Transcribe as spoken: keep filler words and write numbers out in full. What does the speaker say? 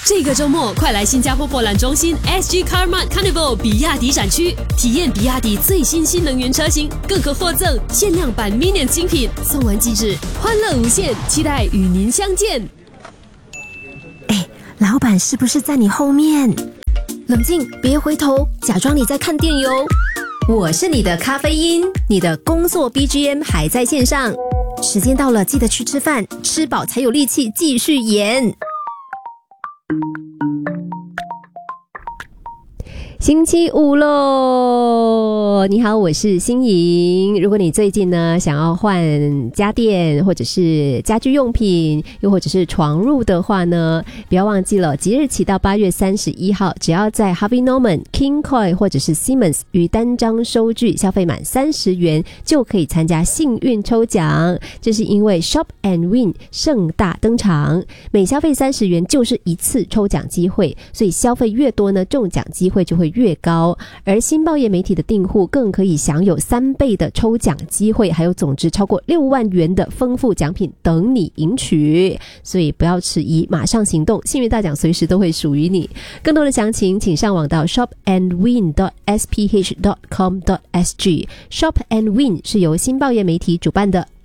这个周末快来新加坡博览中心 S G Carmart Carnival 比亚迪展区，体验比亚迪最新新能源车型，更可获赠限量版 Minion 精品，送完即止，欢乐无限，期待与您相见。 哎，老板是不是在你后面？冷静，别回头，假装你在看电邮。我是你的咖啡因，你的工作 B G M 还在线上。时间到了，记得去吃饭，吃饱才有力气继续演。星期五咯，你好，我是欣莹。如果你最近呢想要换家电或者是家居用品，又或者是床褥的话呢，不要忘记了，即日起到八月三十一号，只要在 Harvey Norman、King Koil 或者是 Siemens 与单张收据消费满三十元，就可以参加幸运抽奖。这是因为 Shop and Win 盛大登场，每消费三十元就是一次抽奖机会，所以消费越多呢，中奖机会就会越高。而新报业媒体的订户更可以享有三倍的抽奖机会，还有总值超过六万元的丰富奖品等你赢取。所以不要迟疑，马上行动，幸运大奖随时都会属于你。更多的详情请上网到 shop and win dot s p h dot com dot s g。 Shop and Win 是由新报业媒体主办的。